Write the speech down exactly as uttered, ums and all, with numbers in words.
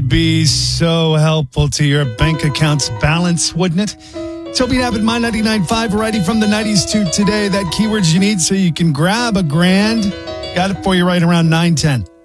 would be so helpful to your bank account's balance, wouldn't it? Toby Abbott, My ninety-nine point five, writing from the nineties to today. That keywords you need so you can grab a grand. Got it for you right around nine ten.